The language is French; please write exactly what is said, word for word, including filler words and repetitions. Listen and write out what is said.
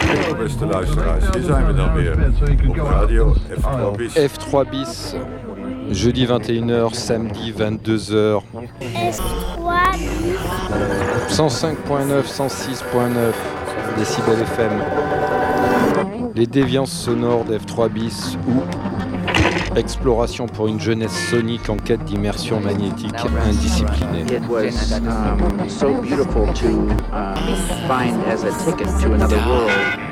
Beste luisteraars, hier zijn we dan weer op radio F trois bis. F trois bis, jeudi vingt et une heures, samedi vingt-deux heures. F trois bis. cent cinq point neuf, cent six point neuf décibels F M. Les déviances sonores d'F trois bis ou exploration pour une jeunesse sonique en quête d'immersion magnétique indisciplinée. It was um, so beautiful to uh, find as a ticket to another world.